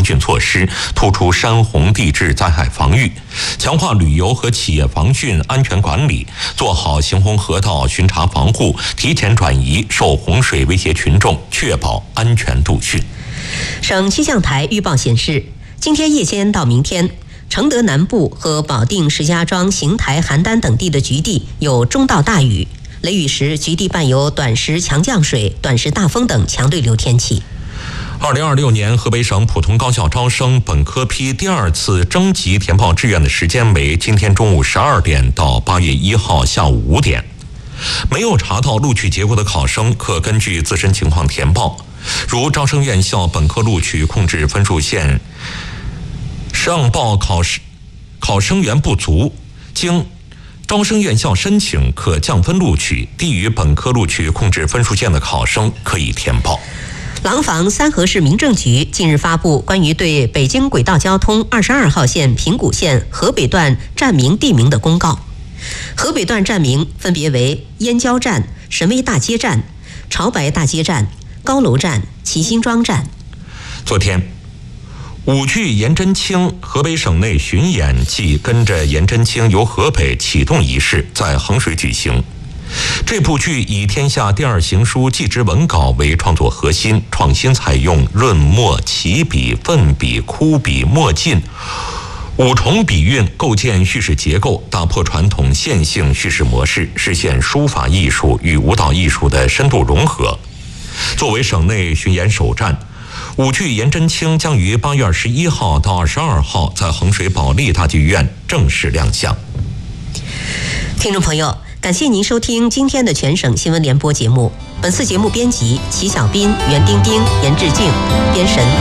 防汛措施，突出山洪地质灾害防御，强化旅游和企业防汛安全管理，做好行洪河道巡查防护，提前转移受洪水威胁群众，确保安全度汛。 省气象台预报显示，今天夜间到明天，承德南部和保定、石家庄、邢台、邯郸等地的局地有中到大雨，雷雨时局地伴有短时强降水、短时大风等强对流天气。 2026年河北省普通高校招生本科批第2次征集填报志愿的时间为今天中午12点到8月1号下午5点。没有查到录取结果的考生可根据自身情况填报，如招生院校本科录取控制分数线上报考生源不足，经招生院校申请可降分录取，低于本科录取控制分数线的考生可以填报。 廊坊三河市民政局近日发布关于对北京轨道交通22号线平谷线河北段站名地名的公告。河北段站名分别为燕郊站、神威大街站、潮白大街站、高楼站、齐辛庄站。 昨天，舞剧颜真卿河北省内巡演暨跟着颜真卿游河北启动仪式在衡水举行。这部剧以天下第2行书纪实文稿为创作核心，创新采用润墨、起笔、奋笔、枯笔、墨劲5重笔韵，构建叙事结构，打破传统线性叙事模式，实现书法艺术与舞蹈艺术的深度融合。作为省内巡演首站，舞剧颜真卿将于8月21号到22号在衡水保利大剧院正式亮相。 听众朋友，感谢您收听今天的全省新闻联播节目。本次节目编辑齐小斌、袁丁丁、严志静，编审